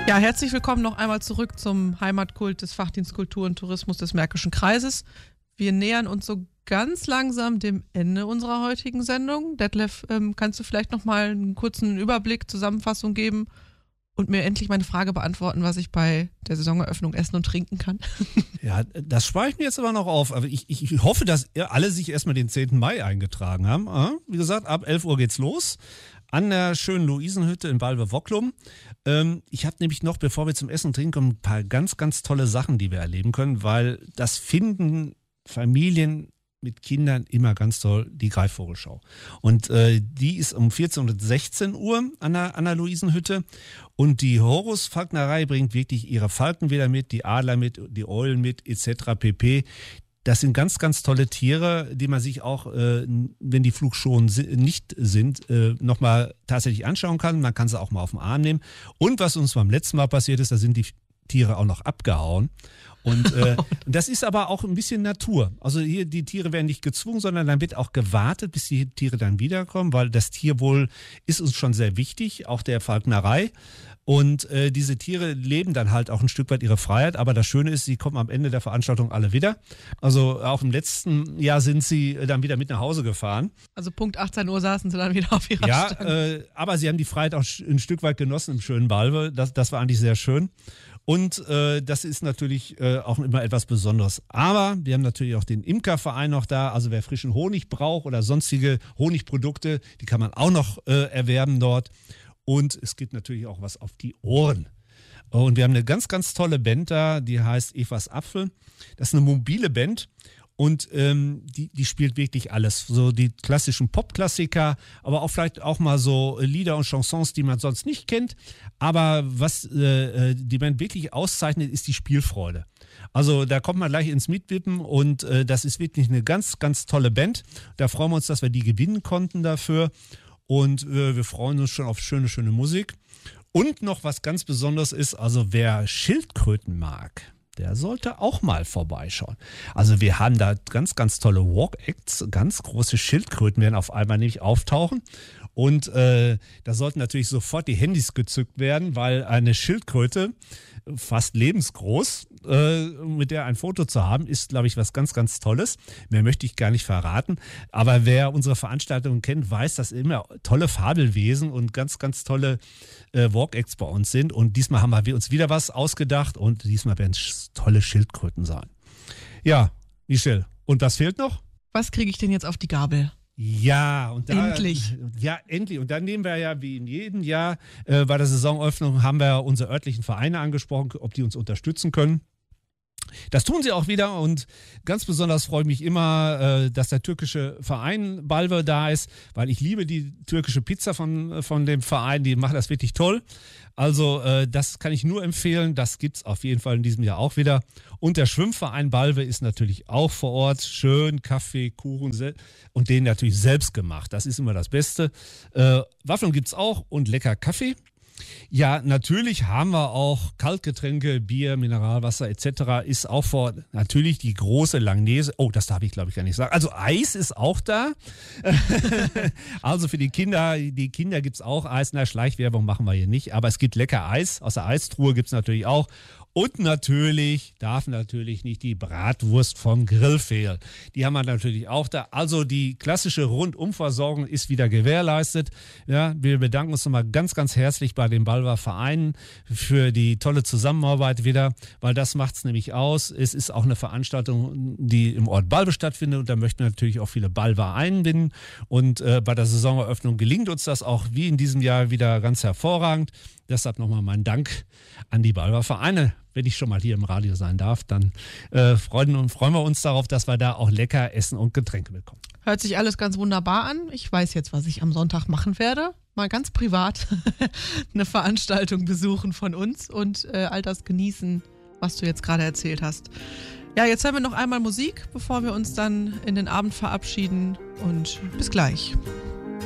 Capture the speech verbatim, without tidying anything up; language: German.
Ja, herzlich willkommen noch einmal zurück zum Heimatkult des Fachdienst Kultur und Tourismus des Märkischen Kreises. Wir nähern uns so ganz langsam dem Ende unserer heutigen Sendung. Detlef, ähm, kannst du vielleicht noch mal einen kurzen Überblick, Zusammenfassung geben und mir endlich meine Frage beantworten, was ich bei der Saisoneröffnung essen und trinken kann? Ja, das spare ich mir jetzt aber noch auf. Aber ich, ich hoffe, dass ihr alle sich erstmal den zehnten Mai eingetragen haben. Wie gesagt, ab elf Uhr geht's los. An der schönen Luisenhütte in Balve-Wocklum. Ähm, ich habe nämlich noch, bevor wir zum Essen und Trinken kommen, ein paar ganz, ganz tolle Sachen, die wir erleben können, weil das finden Familien mit Kindern immer ganz toll, die Greifvogelschau. Und äh, die ist um vierzehn und sechzehn Uhr an der, an der Luisenhütte. Und die Horus Falknerei bringt wirklich ihre Falken wieder mit, die Adler mit, die Eulen mit, et cetera pp. Das sind ganz, ganz tolle Tiere, die man sich auch, äh, wenn die Flugschonen si- nicht sind, äh, nochmal tatsächlich anschauen kann. Man kann sie auch mal auf den Arm nehmen. Und was uns beim letzten Mal passiert ist, da sind die Tiere auch noch abgehauen. Und äh, das ist aber auch ein bisschen Natur. Also hier, die Tiere werden nicht gezwungen, sondern dann wird auch gewartet, bis die Tiere dann wiederkommen, weil das Tierwohl ist uns schon sehr wichtig, auch der Falknerei. Und äh, diese Tiere leben dann halt auch ein Stück weit ihre Freiheit. Aber das Schöne ist, sie kommen am Ende der Veranstaltung alle wieder. Also auch im letzten Jahr sind sie dann wieder mit nach Hause gefahren. Also Punkt achtzehn Uhr saßen sie dann wieder auf ihrer Ja, Stange. äh, aber sie haben die Freiheit auch ein Stück weit genossen im schönen Balve. Das, das war eigentlich sehr schön. Und äh, das ist natürlich äh, auch immer etwas Besonderes. Aber wir haben natürlich auch den Imkerverein noch da. Also wer frischen Honig braucht oder sonstige Honigprodukte, die kann man auch noch äh, erwerben dort. Und es gibt natürlich auch was auf die Ohren. Und wir haben eine ganz, ganz tolle Band da, die heißt Evas Apfel. Das ist eine mobile Band. Und ähm, die, die spielt wirklich alles. So die klassischen Pop-Klassiker, aber auch vielleicht auch mal so Lieder und Chansons, die man sonst nicht kennt. Aber was äh, die Band wirklich auszeichnet, ist die Spielfreude. Also da kommt man gleich ins Mitwippen und äh, das ist wirklich eine ganz, ganz tolle Band. Da freuen wir uns, dass wir die gewinnen konnten dafür. Und äh, wir freuen uns schon auf schöne, schöne Musik. Und noch was ganz Besonderes ist, also wer Schildkröten mag, der sollte auch mal vorbeischauen. Also wir haben da ganz, ganz tolle Walk-Acts, ganz große Schildkröten werden auf einmal nämlich auftauchen. Und äh, da sollten natürlich sofort die Handys gezückt werden, weil eine Schildkröte, fast lebensgroß, äh, mit der ein Foto zu haben, ist, glaube ich, was ganz, ganz Tolles. Mehr möchte ich gar nicht verraten. Aber wer unsere Veranstaltungen kennt, weiß, dass immer tolle Fabelwesen und ganz, ganz tolle äh, Walk-Acts bei uns sind. Und diesmal haben wir uns wieder was ausgedacht und diesmal werden es tolle Schildkröten sein. Ja, Michelle, und was fehlt noch? Was kriege ich denn jetzt auf die Gabel? Ja, und da, Endlich. Ja, endlich. Und dann nehmen wir ja, wie in jedem Jahr, äh, bei der Saisonöffnung haben wir unsere örtlichen Vereine angesprochen, ob die uns unterstützen können. Das tun sie auch wieder und ganz besonders freue ich mich immer, äh, dass der türkische Verein Balve da ist, weil ich liebe die türkische Pizza von, von dem Verein, die machen das wirklich toll. Also äh, das kann ich nur empfehlen, das gibt's auf jeden Fall in diesem Jahr auch wieder. Und der Schwimmverein Balve ist natürlich auch vor Ort, schön Kaffee, Kuchen se- und den natürlich selbst gemacht, das ist immer das Beste. Äh, Waffeln gibt's auch und lecker Kaffee. Ja, natürlich haben wir auch Kaltgetränke, Bier, Mineralwasser et cetera ist auch vor Ort. Natürlich die große Langnese. Oh, das darf ich, glaube ich, gar nicht sagen. Also Eis ist auch da. Also für die Kinder, die Kinder gibt's auch Eis. Na, Schleichwerbung machen wir hier nicht. Aber es gibt lecker Eis. Aus der Eistruhe gibt's natürlich auch. Und natürlich darf natürlich nicht die Bratwurst vom Grill fehlen. Die haben wir natürlich auch da. Also die klassische Rundumversorgung ist wieder gewährleistet. Ja, wir bedanken uns nochmal ganz, ganz herzlich bei den Balver Vereinen für die tolle Zusammenarbeit wieder, weil das macht's nämlich aus. Es ist auch eine Veranstaltung, die im Ort Balve stattfindet und da möchten wir natürlich auch viele Balver einbinden. Und äh, bei der Saisoneröffnung gelingt uns das auch wie in diesem Jahr wieder ganz hervorragend. Deshalb nochmal mein Dank an die Balver Vereine. Wenn ich schon mal hier im Radio sein darf, dann äh, freuen, freuen wir uns darauf, dass wir da auch lecker Essen und Getränke bekommen. Hört sich alles ganz wunderbar an. Ich weiß jetzt, was ich am Sonntag machen werde. Mal ganz privat eine Veranstaltung besuchen von uns und äh, all das genießen, was du jetzt gerade erzählt hast. Ja, jetzt hören wir noch einmal Musik, bevor wir uns dann in den Abend verabschieden und bis gleich.